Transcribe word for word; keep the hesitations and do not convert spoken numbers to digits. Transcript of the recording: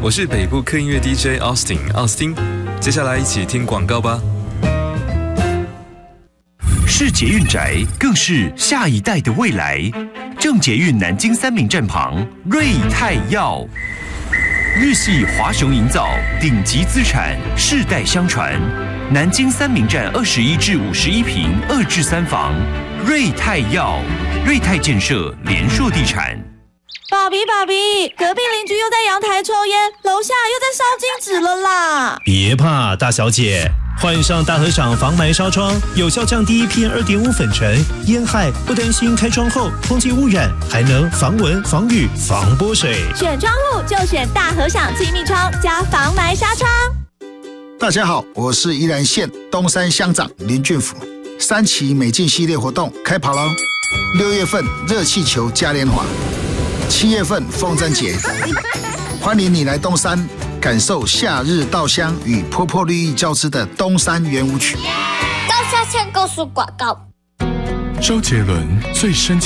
我是北部客音乐 D J Austin 奥斯汀，接下来一起听广告吧。 是捷运宅，更是下一代的未来。正捷运南京三民站旁，瑞泰药，日系华雄营造，顶级资产，世代相传。南京三民站二十一至五十一平，二至三房，瑞泰药，瑞泰建设，联硕地产。 爸比，爸比，隔壁邻居又在阳台抽烟，楼下又在烧金纸了啦！ 别怕，大小姐，换上大和赏防霾纱窗，有效降低 P M 二点五 粉尘，烟害不担心开窗后空气污染，还能防蚊、防雨、防泼水。 选窗户就选大和赏气密窗加防霾纱窗。 大家好，我是宜兰县东山乡长林俊甫。三期美境系列活动开跑喽！六月份热气球嘉年华，七月份风筝节，欢迎你来东山，感受夏日稻香与坡坡绿意交织的东山圆舞曲。 高下线购书广告。 周杰伦最深。